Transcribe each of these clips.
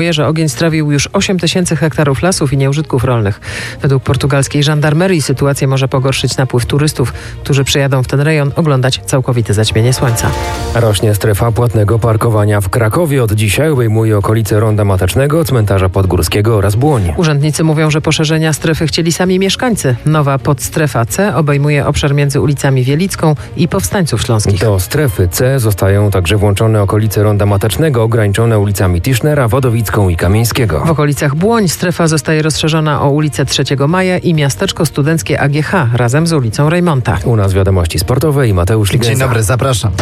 że ogień strawił już 8 000 hektarów lasów i nieużytków rolnych. Według portugalskiej żandarmerii sytuację może pogorszyć napływ turystów, którzy przyjadą w ten rejon oglądać całkowite zaćmienie słońca. Rośnie strefa płatnego parkowania w Krakowie. Od dzisiaj obejmuje okolice Ronda Matecznego, Cmentarza Podgórskiego oraz Błoń. Urzędnicy mówią, że poszerzenia strefy chcieli sami mieszkańcy. Nowa podstrefa C obejmuje obszar między ulicami Wielicką i Powstańców Śląskich. Do strefy C zostają także włączone okolice Ronda Matecznego, ograniczone ulicami Tischnera, Wodowicką i Kamieńskiego. W okolicach Błoń strefa zostaje rozszerzona o ulicę 3 Maja i miasteczko studenckie AGH razem z ulicą Rejmonta. U nas wiadomości sportowe i Mateusz Ligenza. Dzień dobry, zapraszam.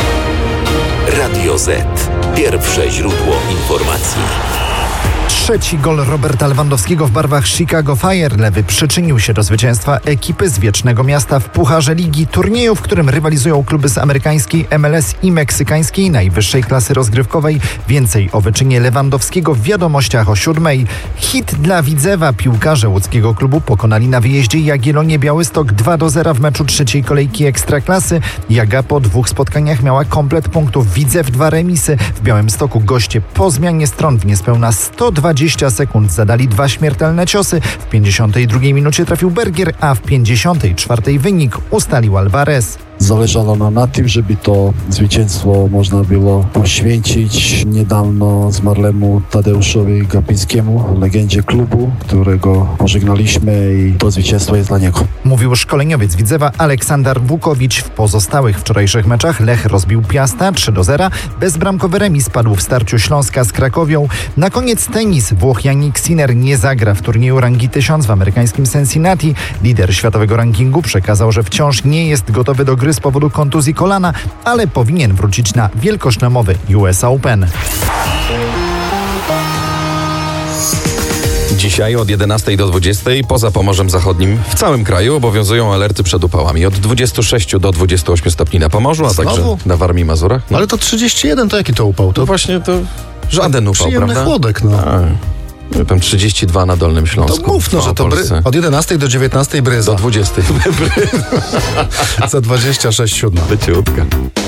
Radio Z. Pierwsze źródło informacji. Trzeci gol Roberta Lewandowskiego w barwach Chicago Fire. Lewy przyczynił się do zwycięstwa ekipy z Wiecznego Miasta w Pucharze Ligi, turnieju, w którym rywalizują kluby z amerykańskiej MLS i meksykańskiej najwyższej klasy rozgrywkowej. Więcej o wyczynie Lewandowskiego w wiadomościach o 7:00. Hit dla Widzewa. Piłkarze łódzkiego klubu pokonali na wyjeździe Jagiellonię Białystok 2-0 w meczu trzeciej kolejki Ekstraklasy. Jaga po 2 spotkaniach miała komplet punktów. Widzew 2 remisy. W Białymstoku goście po zmianie stron w niespełna 120 sekund zadali 2 śmiertelne ciosy. W 52 minucie trafił Bergier, a w 54 wynik ustalił Alvarez. Zależało nam na tym, żeby to zwycięstwo można było poświęcić niedawno zmarłemu Tadeuszowi Gapińskiemu, legendzie klubu, którego pożegnaliśmy, i to zwycięstwo jest dla niego. Mówił szkoleniowiec Widzewa Aleksander Wukowicz. W pozostałych wczorajszych meczach Lech rozbił Piasta 3-0. Bezbramkowy remis padł w starciu Śląska z Krakowią. Na koniec tenis. Włoch Jannik Sinner nie zagra w turnieju rangi 1000 w amerykańskim Cincinnati. Lider światowego rankingu przekazał, że wciąż nie jest gotowy do gry z powodu kontuzji kolana, ale powinien wrócić na wielkoszlemowy US Open. Dzisiaj od 11 do 20 poza Pomorzem Zachodnim w całym kraju obowiązują alerty przed upałami. Od 26 do 28 stopni na Pomorzu, a także na Warmii i Mazurach. No. Ale to 31, to jaki to upał? To właśnie to żaden upał, przyjemny prawda? chłodek, no. Tam 32 na Dolnym Śląsku. To mów, no, że to od 11 do 19 bryza. Do 20. Za 26 siódma. Leciutka.